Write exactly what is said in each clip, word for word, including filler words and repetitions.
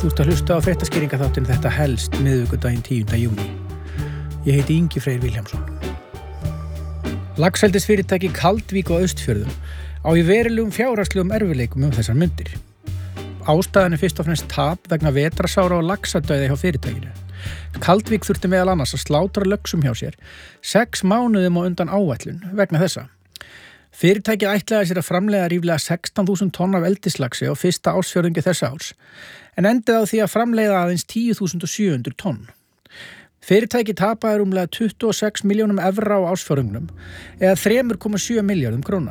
Þú ert að hlusta á fréttaskýringaþáttinn Þetta helst miðvikudaginn tíunda júní. Ég heiti Ingi Freyr Vilhjálmsson. Laxeldisfyrirtæki Kaldvík á Austfjörðum á í verulegum fjárhagslegum erfiðleikum um þessar mundir. Ástæðan er fyrst og fremst tap vegna vetrasára og laxadauða hjá fyrirtækinu. Kaldvík þurfti meðal annars að slátra löxum hjá sér sex mánuðum á undan áætlun vegna þessa. Fyrirtækið ætlaði sér að framleiða ríflega sextán þúsund tonn af eldislaxi á fyrsta ársfjórðungi þessa árs, en endaði á því að framleiða aðeins tíu þúsund sjö hundruð tonn. Fyrirtækið tapaði rúmlega tuttugu og sex milljónum evra á ársfjórðungnum eða þrjú komma sjö milljörðum króna.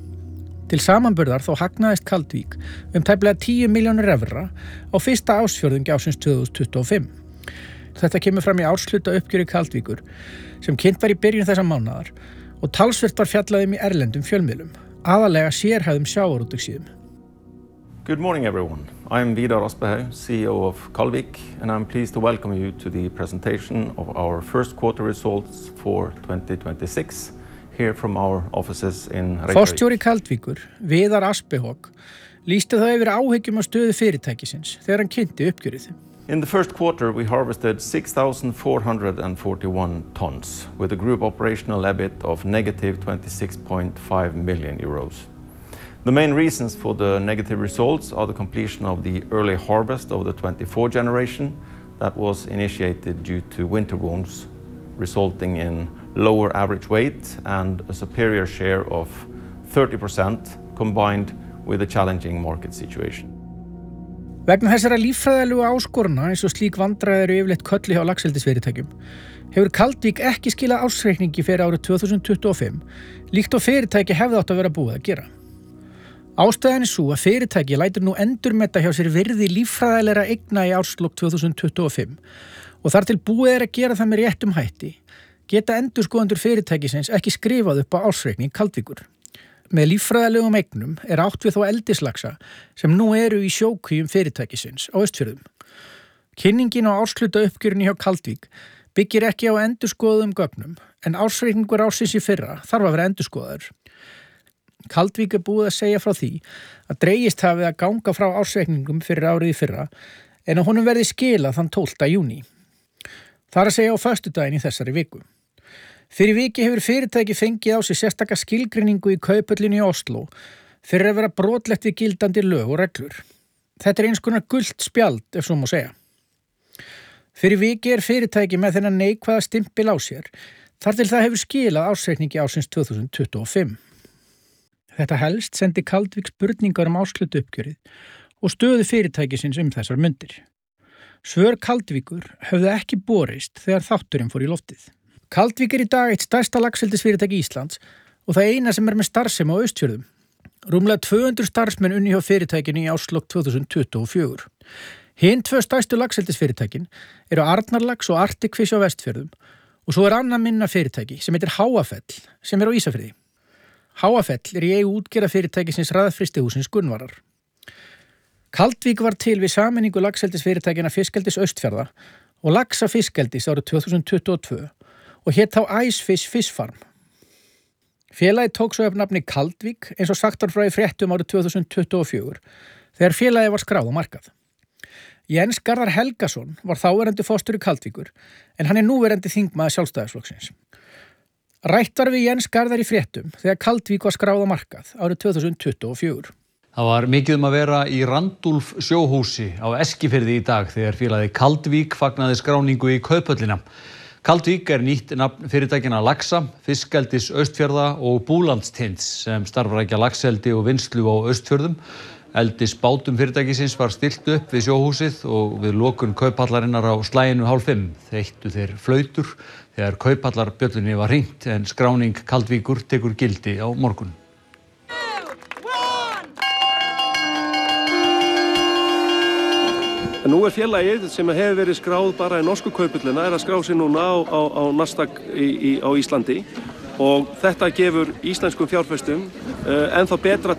Til samanburðar þó hagnaðist Kaldvík um tæplega tíu milljónir evra á fyrsta ársfjórðungi ársins tvö þúsund tuttugu og fimm. Þetta kemur fram í ársluta uppgjöri Kaldvíkur sem kynnt var í byrjun þessa mánaðar og talsvert var fjallað um í erlendum fjölmiðlum, aðalega sérhæfðum sjávarútvegssíðum. Good morning everyone. I'm Vidar Aspehaug, C E O of Kaldvík, and I'm pleased to welcome you to the presentation of our first quarter results for twenty twenty-six here from our offices in Reykjavík. Forstjóri Kaldvíkur, Vidar Aspehaug, lýsti þá yfir áhyggjum á stöðu fyrirtækisins þegar hann kynnti uppgjörið. In the first quarter, we harvested six thousand four hundred forty-one tons, with a group operational EBIT of negative twenty-six point five million euros. The main reasons for the negative results are the completion of the early harvest of the twenty-four generation that was initiated due to winter wounds, resulting in lower average weight and a superior share of thirty percent combined with a challenging market situation. Vegna þessara líffræðilegu áskorana eins og slík vandræði eru yfirleitt kölluð hjá laxeldisfyrirtækjum hefur Kaldvík ekki skilað ársreikningi fyrir árið tvö þúsund tuttugu og fimm líkt og fyrirtæki hefði átt að vera búið að gera. Ástæðan er sú að fyrirtæki lætur nú endurmeta hjá sér virði líffræðilegra eigna í árslok tvö þúsund tuttugu og fimm og þar til búið er að gera það með réttum hætti geta endurskoðendur fyrirtækisins ekki skrifað upp á ársreikning Kaldvíkur. Með líffræðilegum eignum er átt við þó eldislaxa sem nú eru í sjókvíum fyrirtækisins á Austfjörðum. Kynningin á ársluta uppgjörinu hjá Kaldvík byggir ekki á endurskoðuðum gögnum en ársreikningur ársins í fyrra þarf að vera endurskoðaður. Kaldvík er búið að segja frá því að dregist hafi að ganga frá ársreikningum fyrir árið í fyrra en að honum verði skilað þann tólfta júní. Það er að segja á föstudaginn í þessari viku. Fyrir viki hefur fyrirtæki fengið á sig sérstaka skilgreiningu í Kauphöllinni í Oslo fyrir að vera brotlegt við gildandi lög og reglur. Þetta er eins konar gult spjald, ef svo má segja. Fyrir viki er fyrirtæki með þennan neikvæða stimpil á sér, þar til það hefur skilað ársreikningi ársins tvö þúsund tuttugu og fimm. Þetta helst sendi Kaldvík spurningar um ársluta uppgjörið og stöðu fyrirtækisins um þessar mundir. Svör Kaldvíkur höfðu ekki borist þegar þátturinn fór í loftið. Kaldvík er í dag eitt stærsta laxeldisfyrirtæki Íslands og það eina sem er með starfsemi á Austfjörðum. Rúmlega tvö hundruð starfsmenn unni hjá fyrirtækinu í árslok tvö þúsund tuttugu og fjögur. Hin tvö stærstu laxeldisfyrirtækin eru Arnarlax og Arctic Fish á Vestfjörðum og svo er annað minna fyrirtæki sem heitir Háafell sem er á Ísafirði. Háafell er í eigu útgerðarfyrirtækisins Hraðfrystihússins Gunnvarar. Kaldvík var til við sameiningu laxeldisfyrirtækina Fiskeldis Austfjarða og Laxa Fiskeldis árið tvö þúsund tuttugu og tvö og hét þá Icefish Fish Farm. Félagið tók svo upp nafni Kaldvík eins og sagt var frá í fréttum árið tvö þúsund tuttugu og fjögur þegar félagið var skráð á markað. Jens Garðar Helgason var þáverandi forstjóri Kaldvíkur en hann er núverandi þingmaður Sjálfstæðisflokksins. Rætt var við Jens Garðar í fréttum þegar Kaldvík var skráð á markað árið tvö þúsund tuttugu og fjögur. Það var mikið um að vera í Randulf sjóhúsi á Eskifirði í dag þegar félagið Kaldvík fagnaði skráningu í Kauphöllina. Kaldvík er nýtt nafn fyrirtækina Laxa, Fiskeldis Austfjarða og Búlandstinds sem starfrækja laxeldi og vinnslu á Austfjörðum. Eldisbátum fyrirtækisins var stillt upp við sjóhúsið og við lokun kauphallarinnar á slaginu hálf fimm þeyttu þeir flautur þegar kauphallarbjöllunni var hringt en skráning Kaldvíkur tekur gildi á morgun. Nú er félagið sem hefur verið skráð bara í norsku kauphöllina er að skrá sig núna á, á, á Nasdaq í, í, á Íslandi og þetta gefur íslenskum fjárfestum uh, ennþá betra